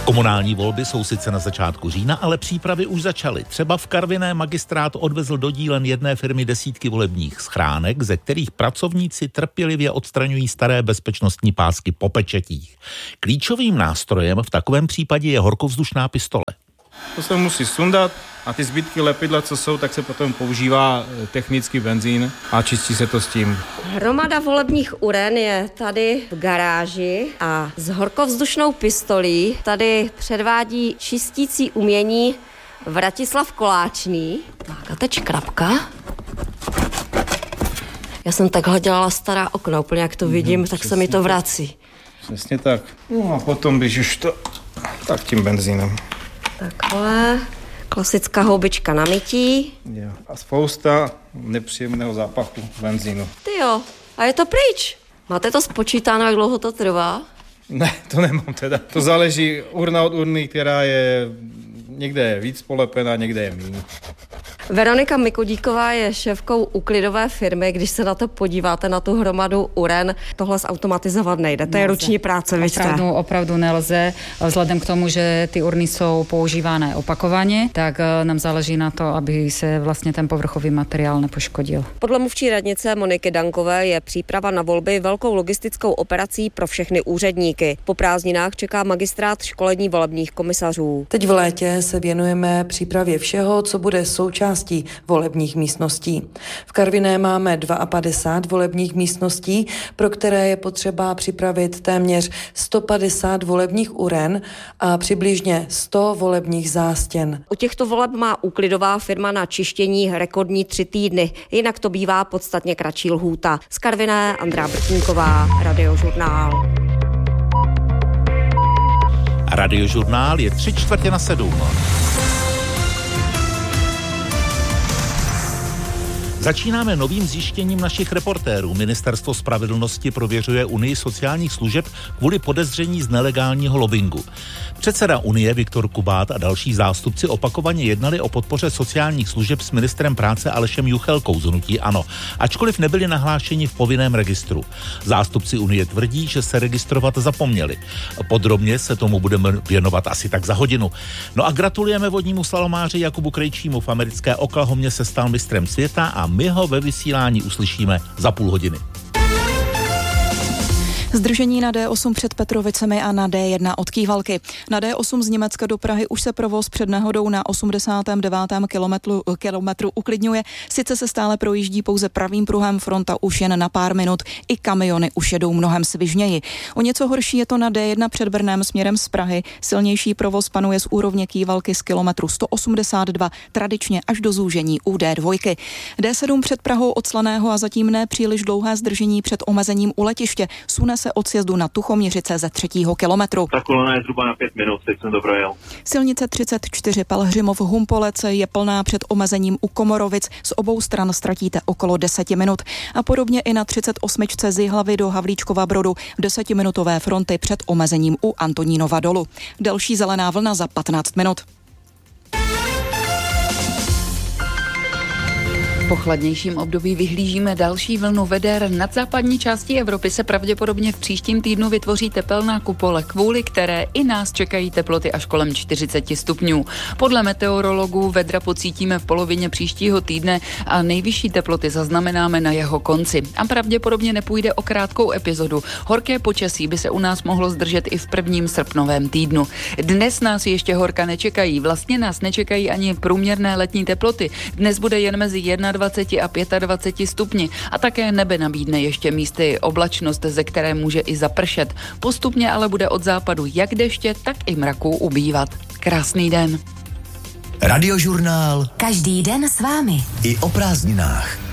Komunální volby jsou sice na začátku října, ale přípravy už začaly. Třeba v Karviné magistrát odvezl do dílen jedné firmy desítky volebních schránek, ze kterých pracovníci trpělivě odstraňují staré bezpečnostní pásky po pečetích. Klíčovým nástrojem v takovém případě je horkovzdušná pistole. To se musí sundat a ty zbytky lepidla, co jsou, tak se potom používá technický benzín a čistí se to s tím. Hromada volebních uren je tady v garáži a s horkovzdušnou pistolí tady předvádí čistící umění Vratislav Koláčný. Tak a teď škrabka. Já jsem takhle dělala stará okna, úplně jak to vidím, tak se mi to vrací. Přesně tak. No a potom, když už to, tak tím benzínem. Takhle, klasická houbička na mytí. Jo. A spousta nepříjemného zápachu benzínu. Tyjo, a je to pryč. Máte to spočítáno, jak dlouho to trvá? Ne, to nemám teda. To záleží urna od urny, která je někde je víc polepená, někde je méně. Veronika Mikodíková je šéfkou úklidové firmy. Když se na to podíváte, na tu hromadu uren, tohle zautomatizovat nejde. To je ruční práce, Opravdu nelze. Vzhledem k tomu, že ty urny jsou používané opakovaně, tak nám záleží na to, aby se vlastně ten povrchový materiál nepoškodil. Podle mluvčí radnice Moniky Dankové je příprava na volby velkou logistickou operací pro všechny úředníky. Po prázdninách čeká magistrát školení volebních komisařů. Teď v létě se věnujeme přípravě všeho, co bude součástí volebních místností. V Karviné máme 52 volebních místností, pro které je potřeba připravit téměř 150 volebních uren a přibližně 100 volebních zástěn. U těchto voleb má úklidová firma na čištění rekordní 3 týdny, jinak to bývá podstatně kratší lhůta. Z Karviné Andrea Brtníková, Radiožurnál. Radiožurnál je 6:45. Začínáme novým zjištěním našich reportérů. Ministerstvo spravedlnosti prověřuje Unii sociálních služeb kvůli podezření z nelegálního lobbingu. Předseda Unie Viktor Kubát a další zástupci opakovaně jednali o podpoře sociálních služeb s ministrem práce Alešem Juchelkou z hnutí ANO, ačkoliv nebyli nahlášeni v povinném registru. Zástupci Unie tvrdí, že se registrovat zapomněli. Podrobně se tomu budeme věnovat asi tak za hodinu. No a gratulujeme vodnímu slalomáři Jakubu Krejčímu. V americké Oklahomě se stal mistrem světa a my ho ve vysílání uslyšíme za půl hodiny. Zdržení na D8 před Petrovicemi a na D1 od Kývalky. Na D8 z Německa do Prahy už se provoz před nehodou na 89. kilometru uklidňuje. Sice se stále projíždí pouze pravým pruhem, fronta už jen na pár minut. I kamiony už jedou mnohem svižněji. O něco horší je to na D1 před Brnem směrem z Prahy. Silnější provoz panuje z úrovně Kývalky z kilometru 182, tradičně až do zúžení u D2. D7 před Prahou od Slaného a zatím ne příliš dlouhé zdržení před omezením u letiště. Sune se od sjezdu na Tuchoměřice ze 3. kilometru. Ta kolona je zhruba na 5 minut, teď jsem to projel. Silnice 34 Pelhřimov Humpolec je plná před omezením u Komorovic. Z obou stran ztratíte okolo 10 minut. A podobně i na 38 z Jihlavy do Havlíčkova Brodu 10minutové fronty před omezením u Antonínova dolu. Další zelená vlna za 15 minut. Po chladnějším období vyhlížíme další vlnu veder. Nad západní částí Evropy se pravděpodobně v příštím týdnu vytvoří tepelná kupole, kvůli které i nás čekají teploty až kolem 40 stupňů. Podle meteorologů vedra pocítíme v polovině příštího týdne a nejvyšší teploty zaznamenáme na jeho konci. A pravděpodobně nepůjde o krátkou epizodu. Horké počasí by se u nás mohlo zdržet i v prvním srpnovém týdnu. Dnes nás ještě horka nečekají. Vlastně nás nečekají ani průměrné letní teploty. Dnes bude jen mezi 21 a 25 stupni a také nebe nabídne ještě místy oblačnost, ze které může i zapršet. Postupně ale bude od západu jak deště, tak i mraků ubývat. Krásný den. Radiožurnál. Každý den s vámi. I o prázdninách.